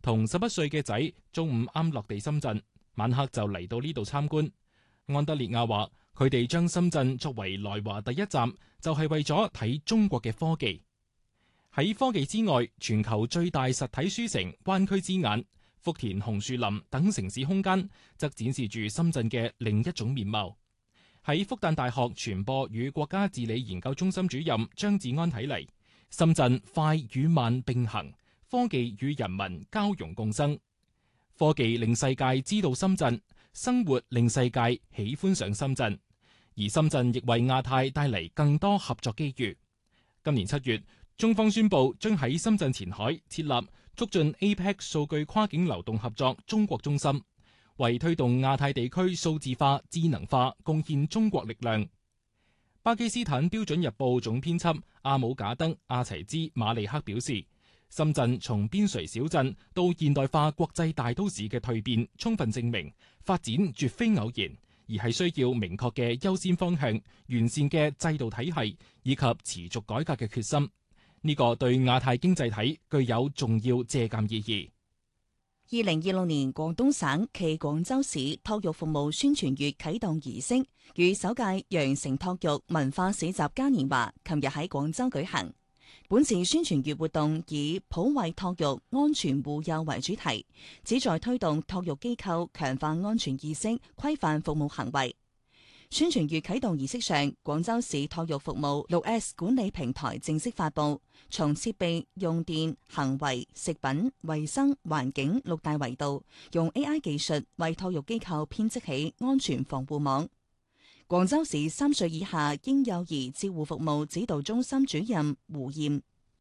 同11歲嘅仔中午啱落地深圳，晚黑就嚟到呢度參觀。安德烈亞話：佢哋將深圳作為來華第一站，就係為咗睇中國嘅科技。喺科技之外，全球最大實體書城灣區之眼、福田紅樹林等城市空間，則展示住深圳嘅另一種面貌。喺復旦大學傳播與國家治理研究中心主任張志安睇嚟，深圳快與慢並行，科技與人民交融共生。科技令世界知道深圳，生活令世界喜歡上深圳，而深圳亦為亞太帶嚟更多合作機遇。今年7月，中方宣布將喺深圳前海設立促進 APEC 數據跨境流動合作中國中心，為推動亞太地區數字化、智能化貢獻中國力量。巴基斯坦標準日報總編輯阿姆賈德·阿齊茲·馬利克表示，深圳從邊陲小鎮到現代化國際大都市嘅蛻變，充分證明發展絕非偶然，而係需要明確嘅優先方向、完善嘅制度體系以及持續改革嘅決心。呢個對亞太經濟體具有重要借鑑意義。 2026年廣東省暨廣州市托育服務宣傳月啟動儀式與首屆羊城托育文化市集嘉年華琴日喺廣州舉行。本次宣傳月活動以普惠托育、安全護幼為主題，旨在推動托育機構強化安全意識、規範服務行為。宣傳月啟動儀式上，廣州市托育服務 6S 管理平台正式發布，從設備、用電、行為、食品、衛生、環境6大維度，用 AI 技術為托育機構編織起安全防護網。廣州市3歲以下嬰幼兒照護服務指導中心主任胡艷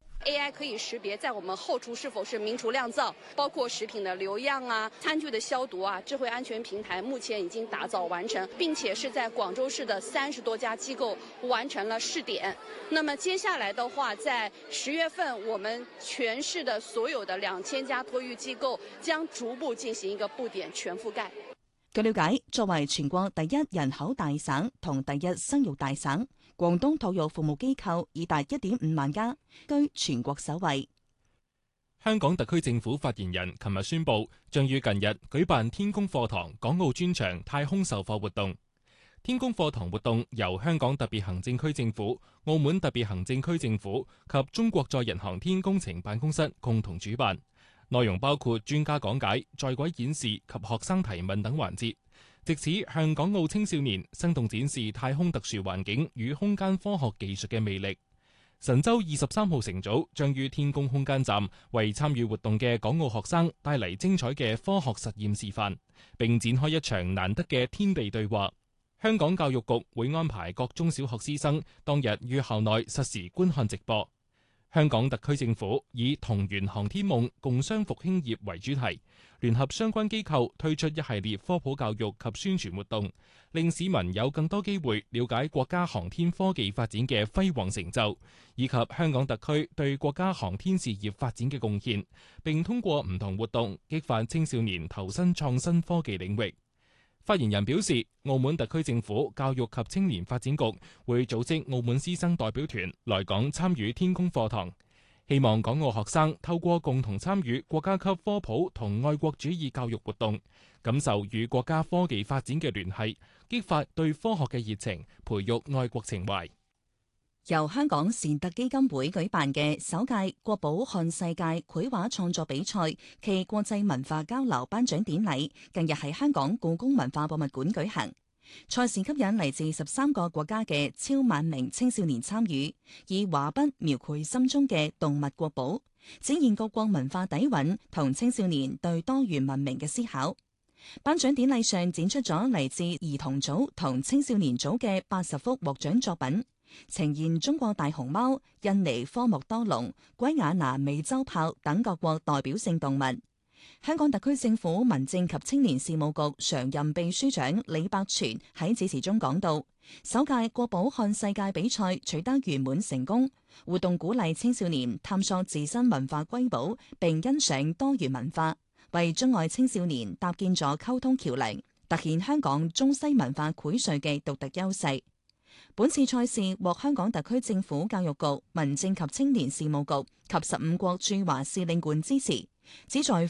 AI 可以識別在我們後廚是否是明廚亮灶，包括食品的流樣啊、餐具的消毒啊。智慧安全平台目前已經打造完成，並且是在廣州市的30多家機構完成了試點。那麼接下來的話，在10月份，我們全市的所有的2000家托育機構將逐步進行一個布點全覆蓋。 據了解，作為全國第一人口大省同第一生育大省，廣東托育服務機構已達1.5萬家，居全國首位。 香港特區政府發言人琴日宣布，將於近日舉辦天宮課堂港澳專場太空授課活動。天宮課堂活動由香港特別行政區政府、澳門特別行政區政府及中國載人航天工程辦公室共同主辦。內容包括專家講解、在軌演示及學生提問等環節，藉此向港澳青少年生動展示太空特殊環境與空間科學技術嘅魅力。神舟23號乘組將於天宮空間站為參與活動嘅港澳學生帶嚟精彩嘅科學實驗示範，並展開一場難得嘅天地對話。香港教育局會安排各中小學師生當日於校內實時觀看直播。香港特區政府以同圓航天夢共商復興業為主題，聯合相關機構推出一系列科普教育及宣傳活動，令市民有更多機會了解國家航天科技發展嘅輝煌成就，以及香港特區對國家航天事業發展嘅貢獻，並通過唔同活動激發青少年投身創新科技領域。發言人表示，澳門特區政府教育及青年發展局會組織澳門師生代表團來港參與天宮課堂，希望港澳學生透過共同參與國家級科普同愛國主義教育活動，感受與國家科技發展嘅聯繫，激發對科學嘅熱情，培育愛國情懷。 由香港善特基金會舉辦嘅首屆國寶看世界繪畫創作比賽暨國際文化交流頒獎典禮，近日喺香港故宮文化博物館舉行。賽事吸引嚟自13個國家嘅超萬名青少年參與，以畫筆描繪心中嘅動物國寶，展現各國文化底蘊同青少年對多元文明嘅思考。頒獎典禮上展出咗嚟自兒童組同青少年組嘅80幅獲獎作品，呈現中國大熊貓、印尼科莫多龍、圭亞那美洲豹等各國代表性動物。香港特區政府民政及青年事務局常任秘書長李百全喺致辭中講到，首屆國寶看世界比賽取得圓滿成功，活動鼓勵青少年探索自身文化瑰寶，並欣賞多元文化，為中外青少年搭建咗溝通橋樑，凸顯香港中西文化薈萃嘅獨特優勢。本次賽事獲香港特區政府教育局、民政及青年事務局及15國駐華使領館支持，旨在